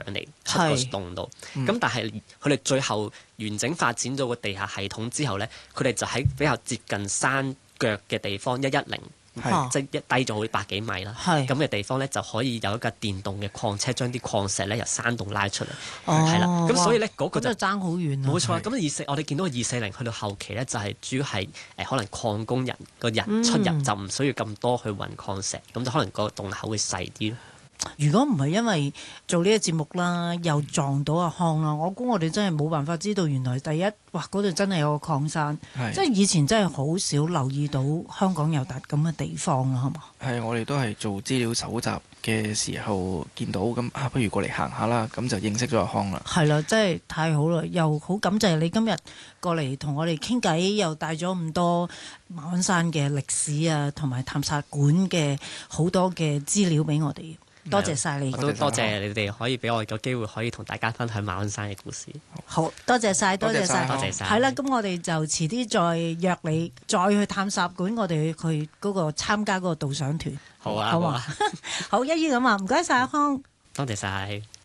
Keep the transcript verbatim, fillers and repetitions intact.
嚟出個洞度。咁、嗯、但係佢哋最後完整發展咗個地下系統之後咧，佢哋就喺比較接近山腳嘅地方一一零。即係一低咗好百幾米啦，咁嘅地方咧就可以有一架電動嘅礦車將啲礦石咧由山洞拉出嚟，係啦、哦。咁所以咧嗰個就爭好遠啊。 冇錯，咁二四我哋見到個二四零去到後期咧就係主要係誒、呃、可能礦工人個人出入、嗯、就唔需要咁多去運礦石，咁就可能個洞口會細啲咯。 如果唔係因為做呢個節目啦，又撞到阿康啦，我估我哋真係冇辦法知道原來第一，哇嗰度真係有個礦山，即係以前真係好少留意到香港有笪咁嘅地方啊，係嘛？ 係，我哋都係做資料搜集嘅時候見到，咁啊不如過嚟行下啦，咁就認識咗阿康啦。係啦，真係太好啦，又好感謝你今日過嚟同我哋傾偈，又帶咗咁多馬鞍山嘅歷史啊，同埋探索館嘅好多嘅資料俾我哋。多謝晒你， 我都多謝你哋可以俾我個機會，可以同大家分享馬鞍山嘅故事。 好多謝晒，多謝晒， 多謝晒。 係啦，咁我哋就遲啲再約你，再去探索館，我哋去嗰個參加嗰個導賞團。 好啊， 好啊，好，一於咁啊，唔該晒阿康， 多謝晒。